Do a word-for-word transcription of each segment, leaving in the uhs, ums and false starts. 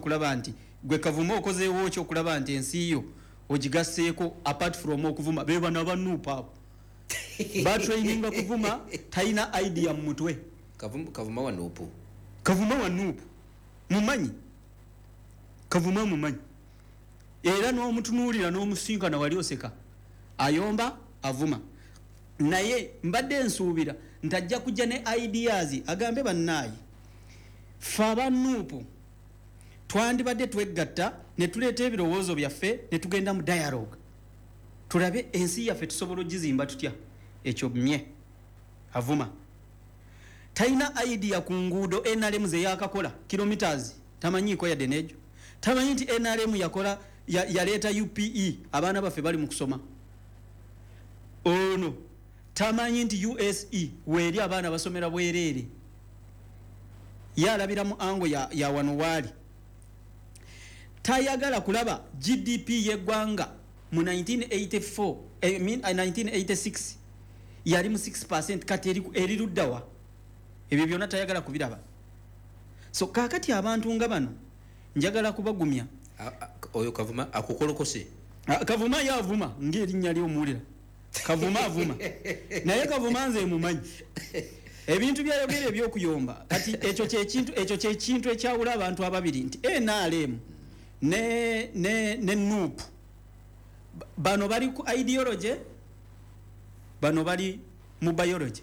okulaba nti gwe Kavuma okozeewo kyo okulaba nti ensi yo ogigasseeko apart from okuvuma beba n'abanuupa ba traininga kuvuma taina idea mu mutwe. Kavuma Kavuma wa nuupu Kavuma wa nuupu mumanyi Kavuma mumanyi era n'omutunuulira n'omusinkana wali oseka ayomba avuma naye mbadde nsuubira ntajja kujja ne ideas agambe bannaayi fa abanuupu twandibadde twegatta ne tuleeta ebirowoozo byaffe ne tugenda mu dialogue tulabe ensi yaffe tusobola ogizimba tutya. Ekyo mmye avuma taina idea ku nguudo N R M ze yakakola kilometers tamanyiiko yadde nejo tamanyi nti N R M yakola yaleeta ya U P E abaana baffe bali mu kusoma ono tamanyi nti U S E weeri abaana basomera bwereere yalabira mu ango ya, ya wano waali tayagala kulaba G D P yeggwanga mu nineteen eighty-four I mean nineteen eighty-six yali mu six percent kati eri eriruddawa ebyo byonna tayagala kubiraba. So kakati abantu nga bano njagala kubagumya oyo Kavuma akukolokose Kavuma yavuma ng'erinnya lyo muwulira Kavuma avuma naye Kavuma nze mumanyi ebintu byayogera ebyokuyomba kati ekyo kyekintu ekyo kyekintu ekyawula abantu ababiri nti N R M ne ne ne nuupu bano bali ku ideology bano bali mu biology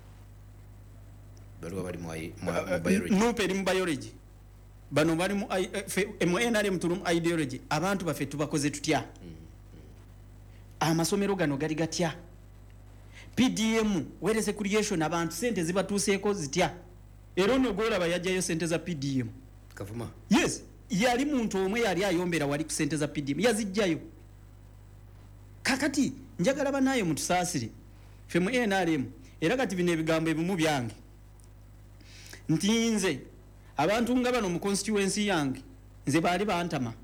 bali bali mu biology nuupu eri mu biology bano bali mu mu N R M tulu mu ideology abantu baffe tubakoze tutya amasomero gano gali gatya P D M wereze creation abantu sente zibatuuseeko zitya era ono golaba yajjayo sente za P D M Kavuma yes yali muntu omwe yali ayombera wali ku sente za P D M yazijjayo kakati njagala banayo mutusaasire fe mu N R M era kati bino ebigambo ebimu byange nti nze abantu nga bano mu constituency yange nze baali bantama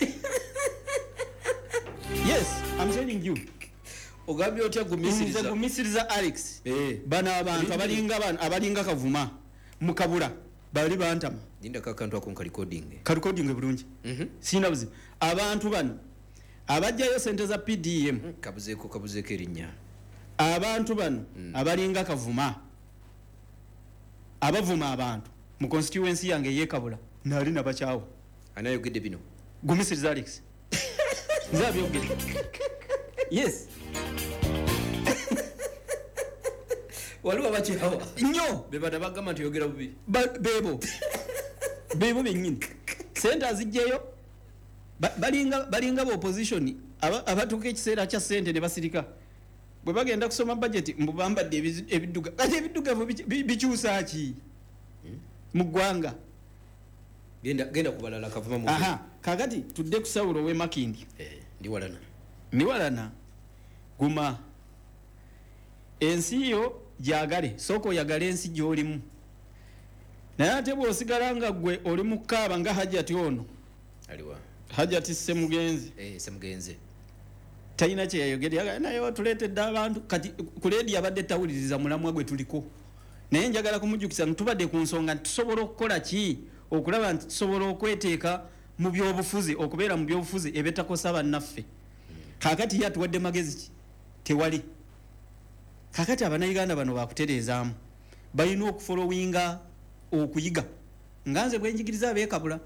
yes I'm telling you ogambye otya gumisiriza nze gumisiriza Alex eh bana abantu abalinga bana abalinga Kavuma mukabula bali bantama linda kakantu akonka recording ka recording bulungi mhm sina buzi abantu bano abajjayo sente za P D M kabuzeeko kabuzeeko erinnya abantu bano mm. abalinga Kavuma abavuma abantu mu constituency yange yekabula nali nabakyawo anayogedde bino gumisiriza Alex nzabyo ogedde yes waliwo bakyawo nnyo bebada bagamba nti yogera bubi bebo bebo benyini sente azijjeyo balinga balinga ba opposition abatuka ekiseera kya sente ne basirika bwe bagenda kusoma budget mbubambadde ebiduga kati ebiduga bikyusa ki mu ggwanga genda genda kubalala Kavuma mu aha kakati tudde kusawulo we Makindi eh ndi walana ndi walana guma ensi yo jagale soko yagale ensi gyolimu naye ate bw'osigala nga gwe oli mu kkaaba nga Hajjati ono aliwa Hajjati Semugenzi eh Semugenzi tayina kye yayogera naye watuleetedde abantu kati ku leedi abadde tawuliriza mulamwa gwe tuliko naye njagala kumujjukisa ntubadde ku nsonga tusobola okukola ki okulaba nti tusobola okweteeka mu byobufuzi okubeera mu byobufuzi ebetakosa bannaffe kakati yatuwadde magezi ki tewali kakati abannayuganda bano bakutereezaamu balina okufolowinga okuyiga nga nze bwenjigiriza abeekabula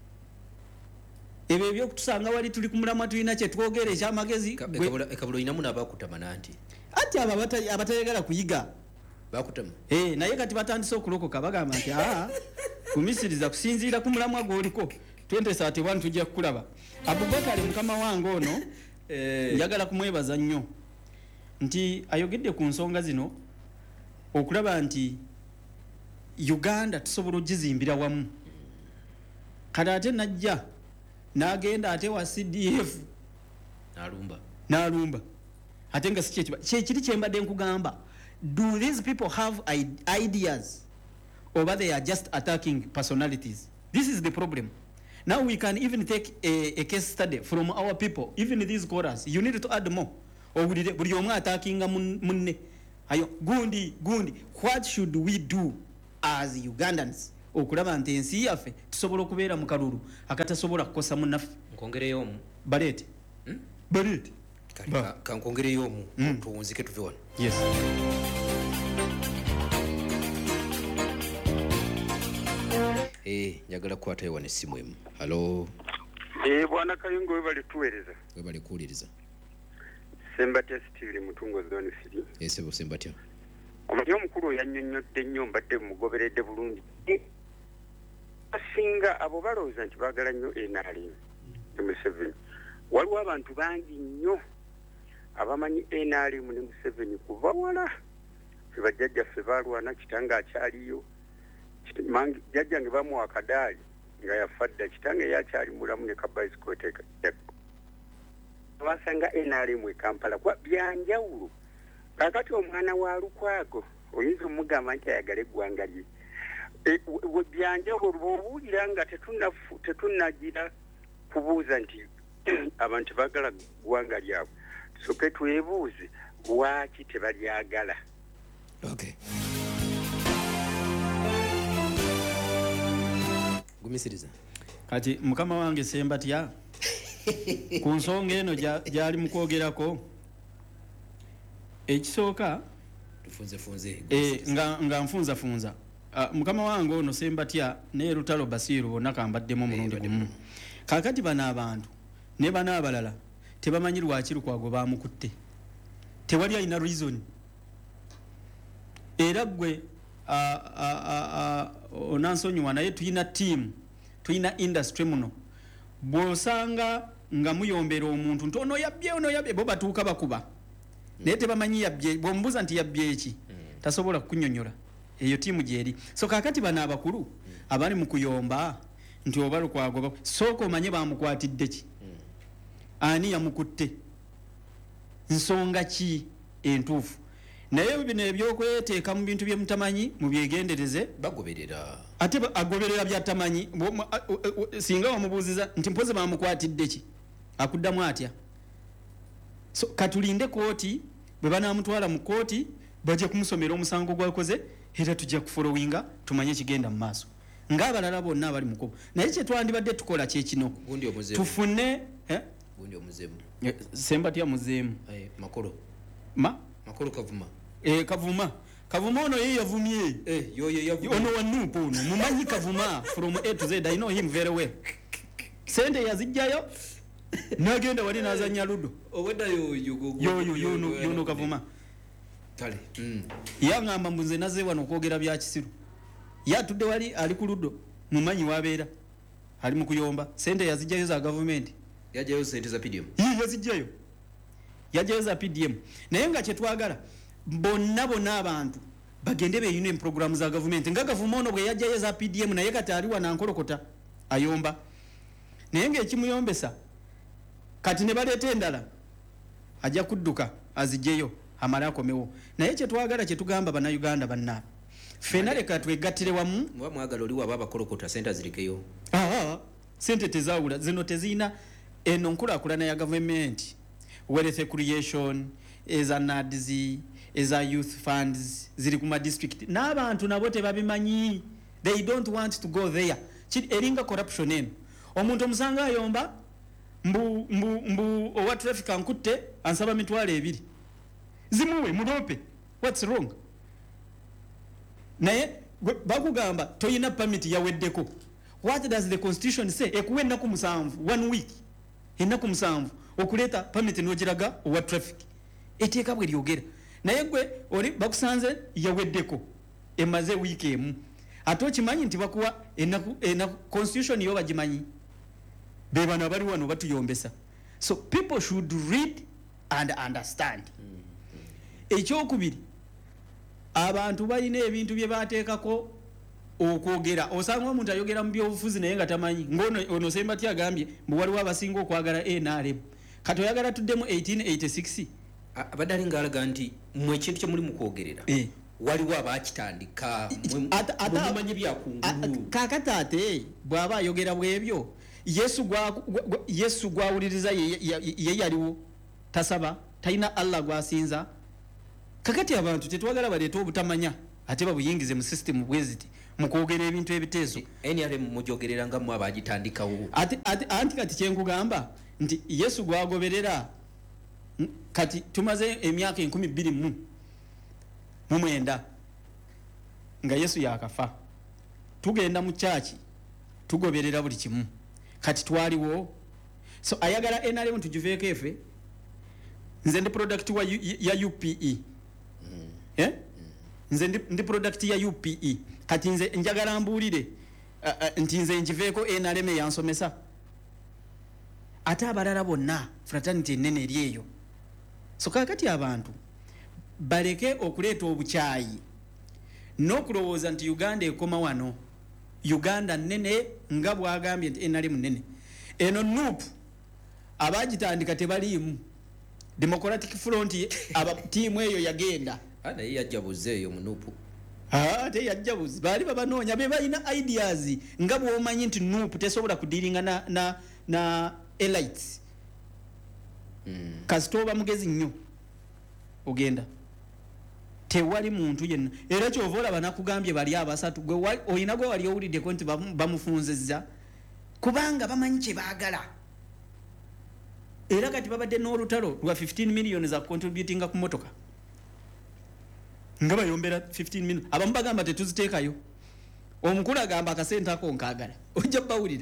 ebyo ebyokutusanga wali tuli ku mulamwa tulina kye twogera ekyamagezi ekabula inamu n'abakutama nanti ati abo abatayagala kuyiga bakutama eh naye kati batandise okulokoka bagamba nti aa kumisiriza kusinziira ku mulamwa gwoliko twenty thirty-one tujja kukulaba Abubakar mukama wange ono eh njagala kumwebaza nnyo nti ayogedde ku nsonga zino okulaba nti Uganda tusobola ogizimbira wamu kati ate najja n'agenda ate wa C D F n'alumba n'alumba ate nga si kye kiri kye mbadde nkugamba. Do these people have ideas or they are just attacking personalities? This is the problem. Now we can even take a, a case study from our people, even these chorus. You need to add more. Or would you attacking munne? Ayo gundi gundi. What should we do as Ugandans okulaba nti ensi yaffe tusobola okubeera mu kalulu akatasobola kukosa munnaffe. nkongereyo omu baleete Hmm? baleete Ba. kankongereyo omu Mm. tuwunzike tuve wano. yes Eh, njagala kukwatayo wano essimu emu. Halo, Eh, bwana Kayungo we bali tuweereza. we bali kuwuliriza. Sembatya Steve Mutungo zone three. Esebo sembatya. Omuti omukulu yannyonnyodde nnyo mbadde mugoberedde bulungi. Asinga abo balowooza nti baagala nnyo N R M ne Museveni. Waliwo abantu bangi nnyo abamanyi N R M ne Museveni kuva wala. Ffe bajjajjaffe baalwana kitange akyaliyo. Kit- mangi- jjajjange bamuwa akadaali nga yafa dda kitange yakyali mulamu ne kabaisikote basanga N R M e Kampala kwa byanjawulo. Kakati omwana wa Lukwago oyinza omugamba nti ayagala eggwanga lye. E, we byanjawulo bw'obuulira nga tetunafu- tetunnagira kubuuza nti abantu baagala ggwanga lyabwe. Tusooke twebuuze lwaki tebalyagala. Okay. Gumisiriza. kati mukama wange Sembatya ku nsonga eno gya- gyali mu kwogerako ekisooka Tufunze funze. eh, nga, nga nfunzafunza uh, mukama wange ono Sembatya ne Lutalo Basiru bonna kambaddemu omulundi gumu. Kaakati bano abantu ne bano abalala tebamanyi lwaki Lukwago bamukutte, tewali alina reason. Era gwe onansonyiwa naye tulina team, tulina industry muno. Bw'osanga nga muyombera omuntu nti ono yabbye ono yabbye, bo batuuka bakuba naye tebamanyi yabbye. Bw'omubuuza nti yabbye eki tasobola kukunnyonnyola. Eyo tiimu gyeri. So kaakati bano abakulu abali mu kuyomba nti oba Lukwago bak- sooka omanye bamukwatidde ki, ani yamukutte, nsonga ki entuufu. Naye bino ebyokweteeka mu bintu bye mutamanyi mubyegendereze. Bagoberera. Ate ba- agoberera byatamanyi. Bw'omu- a- o- o- o- singa wamubuuziza nti mpoze bamukwatidde ki, akuddamu atya. So katulinde kooti, bwe banaamutwala mu kooti bajja kumusomera omusango gwakoze era tujja kufolowinga tumanye kigenda mu maaso ng'abalala bonna abali mukubo. Naye kye twandibadde tukola kye kino, Gundi omuzemu. tufune eh? Gundi omuzemu. Eh, Sembatya muzeemu Aye, makolo. ma Makolo kavuma. eh, Kavuma Kavuma ono ye yavumye. Eh, yoyo yavu. Ono wa Nuupu ono mumanyi Kavuma from A to Z. I know him very well. Sente yazijjayo n'agenda wali n'azannya ludo. Oweda yoyo gogo. Yoyo yono yono Kavuma Kale. Mm. yangamba mbuze naze wano okwogera bya kisiru. Yatudde wali ali ku ludo, mumanyi wabeera ali mu kuyomba. Sente yazijjayo za gavumenti. Yajayo sente za P D M. Yii yazijjayo yajjayo za P D M. Naye nga kyetwagala bonna bonna abantu bagende beeyune program za gavumenti nga gavuma ono bwe yajjayo za P D M naye kati ali wana nkolokota ayomba. Naye ng'ekimuyombesa kati ne baleeta endala ajja kudduka azijjeyo amala akomewo. Naye kyetwagala kyetugamba bannayuganda banna ffenna leka twegattire wamu. Muba mwagala oli waba abakolokota sente azirikeyo. Aa, sente tezaawula zino tezirina eno nkulaakulana ya gavumenti, wealth creation, eza N A D S, eza youth funds ziri ku madistrict n'abantu nabo tebabimanyi. They don't want to go there. Kiri eringa corruption eno. Omuntu omusanga ayomba mbu mbu mbu owa traffic ankutte ansaba mitwalo ebiri zimuwe mulope. What's wrong? Naye gwe- bakugamba toyina permit yaweddeko. What does the constitution say? Ekuwa ennaku musanvu, one week, ennaku musanvu okuleeta permit n'ogiraga owa traffic. Eteeka bwe lyogera. Naye gwe oli bakusanze yaweddeko emaze wiiki emu. Ate okimanyi nti bakuwa ennaku ennaku constitution yo bagimanyi. Be bano abali wano batuyombesa. So people should read and understand. Ekyokubiri, abantu balina ebintu bye bateekako okwogera. Osanga omuntu ayogera mu byobufuzi naye nga tamanyi. Ngono ono Sembatya agambye mbu waliwo abasinga okwagala N R M. Kati oyagala tuddemu eighteen eighty-six. Abadde ali ng'alaga nti mwe ekintu kye muli mu kwogerera. Eh. Waliwo abaakitandika. mwe- Ata- ata- mwe mumanyi byakungulu. Kaakati ate bw'aba ayogera bw'ebyo Yesu gwa gwa- gwa- Yesu gwawuliriza ye ye- ye yaliwo tasaba talina Allah gwasinza. Kakati abantu tetwagala baleeta obutamanya ate babuyingize mu system bweziti mukwogera ebintu ebiteeso N R M mujogerera nga mu abagitandikawo ati ati anti kati kyenkugamba nti Yesu gwagoberera kati tumaze emyaka enkumi bbiri mu mu mwenda nga Yesu yakafa tugenda mu church tugoberera buli kimu kati twaliwo so ayagala N R M tujiveeko efe nze ndi product wa ya U P E mm. eh mm. nze ndi, ndi product ya U P E kati nze njagala mbuulire uh, uh, nti nze njiveeko N R M yansomesa ate abalala bonna fraternity nene eri eyo so kakati abantu baleke okuleeta obukyayi n'okulowooza nti Uganda ekoma wano Uganda nene nga bwagambye nti N R M nene eno nuupu abagitandika tebaliimu Democratic Front aba tiimu eyo yagenda ana yajjabuze eyo munupu ah te yajjabuze bali babanoonya be balina ideas nga bwomanyi nti nuupu tesobola kudiringa na na na elites mm. kasitoba mugezi nnyo ogenda tewali muntu yenna era kyovola banakugambye bali abasatu gwe oyina gwe wali owulidde ko nti bamufunzezza kubanga bamanyi kye baagala era kati babadde n'olutalo lwa fifteen million za contributing ku motoka nga bayombera fifteen million abamu bagamba tetuziteekayo omukulu agamba akasente ako nkaagala ojja bawulira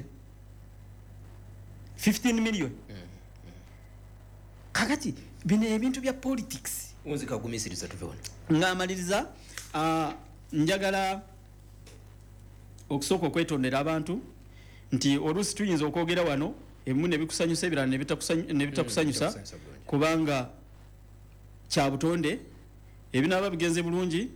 fifteen million mm. mm. kakati bino ebintu bya politics unzi kagumisiriza tuvona ngamaliriza uh, njagala okusooka okwetondera abantu nti oluusi tuyinza okwogera wano ebimu ne bikusanyusa ebirala ne bitakusanyusa mm, kubanga kya butonde ebinaaba bigenze bulungi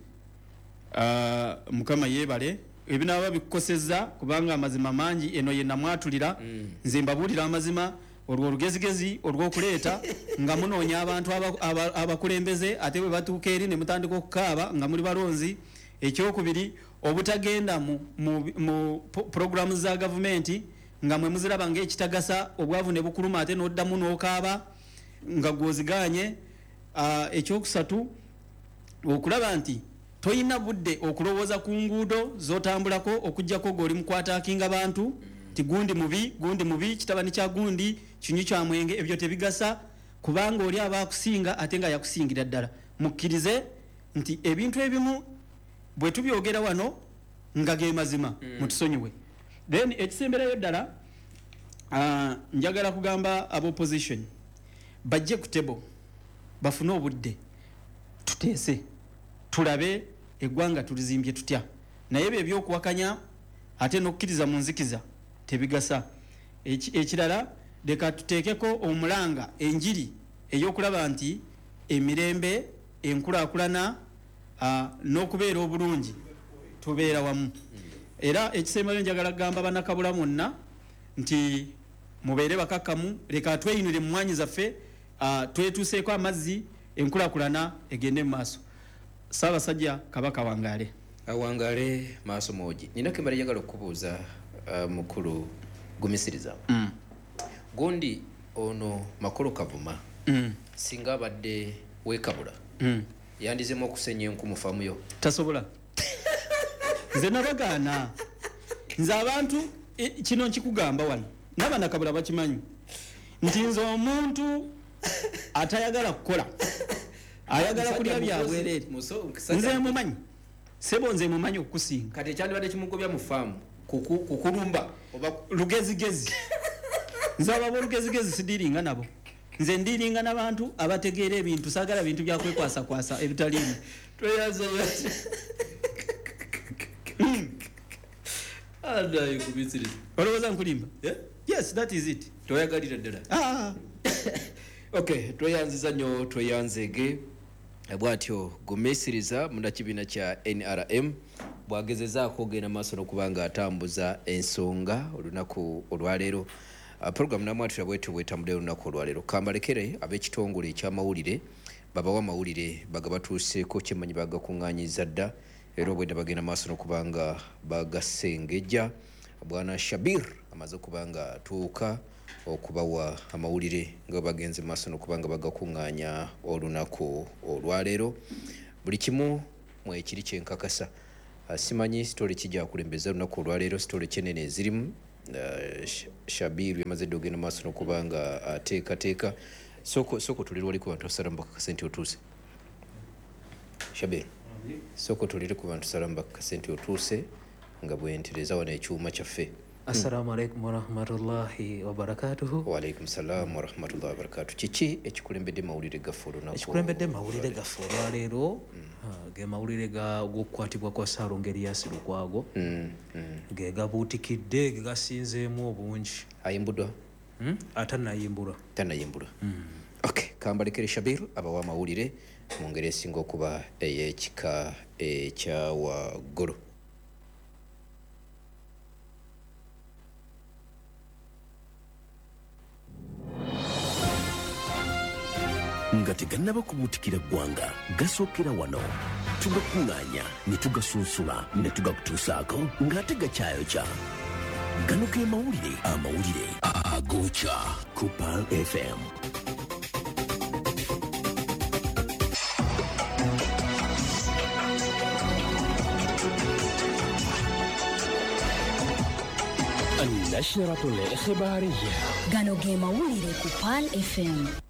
uh, mukama yeebale ebinaaba bikukosezza kubanga amazima mangi eno yenna mwatulira mm. nze mbabuulira amazima olwo olugezigezi olw'okuleeta nga munoonya abantu abakulembeze aba, aba ate bwe batuuka eri ne mutandika okukaaba nga muli balonzi ekyokubiri obutagenda mu, mu, mu programu za gavumenti nga mwe muziraba ng'ekitagasa obwavu ne bukuluma ate n'oddamu n'okaaba nga gwoziganye uh, ekyokusatu okulaba nti toyina budde okulowooza ku nguudo z'otambulako okuggyako g'oli mukwataakinga bantu ti gundi mubi gundi mubi kitabani kya gundi kinyu kya mwenge ebyo tebigasa kubanga oli abakusinga ate nga yakusingira ddala mukkirize nti ebintu ebimu bwe tubyogera wano nga ge mazima mm. mutusonyiwe then ekisemberayo ddala uh, njagala kugamba aba opposition bajje ku table bafune obudde tuteese tulabe eggwanga tulizimbye tutya naye ebyo ebyokuwakanya ate n'okkiriza mu nzikiza tebigasa ekirala leka tuteekeko omulanga enjiri ey'okulaba nti emirembe enkulaakulana uh, n'okubeera obulungi tubeera wamu era ekisembayo njagala kugamba banakabula mwonna nti mubeere bakakkamu leka tweyinire mu mwanyi zaffe uh, twetuuseeko amazzi enkulaakulana egende mu maaso Ssaabasajja Kabaka wangaale awangaale maaso moogi nina kembala njagala okubuuza uh, mukulu gumisiriza mm. gundi ono Makolo Kavuma mm. singa abadde weekabula mm. yandizemu okusenya enku mufamuyo tasobola nze nabagaana nze abantu e, kino nkikugamba wano nabanakabula bakimanyi nti nze omuntu atayagala kukola ayagala kulya byabwerere nze mumanyi sebo nze mumanyi okukusinga kati ekyandibadde kimugobya mu faamu kukulumba oba lugezigezi nze ababo lugezigezi sidiringa nabo nze ndiringa n'abantu abategeera ebintu saagala bintu byakwekwasa-kwasa ebitaliimu tweyaza adayi kubisiriza olowooza nkulimba yeah? Yes, that is it toyagalira ddala ah. Okay, tweyanziza nnyo tweyanzege bwatyo gumisiriza munnakibiina kya N R M bwagezezaako ogenda maaso n'okubanga atambuza ensonga olunaku olwaleero uh, program namwatira bwetu bwetambudde olunaku olwaleero kambalekere ab'ekitongole ekyamawulire babawa amawulire baga batuuseeko kyemmanyi bagakuŋŋaanyiza dda era obwedda bagenda maaso n'okubanga bagasengejja bwana Shabir amaze okubanga atuuka okubawa amawulire nga bagenze maaso n'okubanga bagakuŋŋaanya olunaku olwaleero buli kimu mwekiri kyenkakasa. Uh, simanyi story kijja kulembeza lunaku olwaleero story kyenene ezirimu. Uh, Shabiru yamaze dde ogenda maaso n'okubanga ateekateeka. Soko soko tulire wali ku bantu basala mbaka kasente otuuse. Shabiru soko tulire ku bantu basala mbaka kasente otuuse nga bwentereza wano ekyuma kyaffe. Assalamu alaikum warahmatullahi wabarakatuhu. Wa alaikum salam warahmatullahi wabarakatuh. Kiki ekikulembedde mawulire gaffe olunaku? Ekikulembedde mawulire gaffe olwaleero mm. ge mawulire g'okukwatibwa kwa Ssaalongo Erias Lukwago mm. mm. ge gabuutikidde ge gasinzeemu obungi. Ayimbudwa? Mm? Atanayimbulwa. Tanayimbulwa. Mm. Okay, kambalekere Shabiru abawa amawulire mu ngeri esinga okuba ey'ekika ekya waggulu. nga tegannaba kubuutikira ggwanga gasookera wano tugakuŋŋaanya ne tugasunsula ne tugakutuusaako ng'ate gakyayokya. Gano ge mawulire amawulire agookya ku Pearl F M. النشرة الإخبارية. gano ge mawulire ku Pearl F M.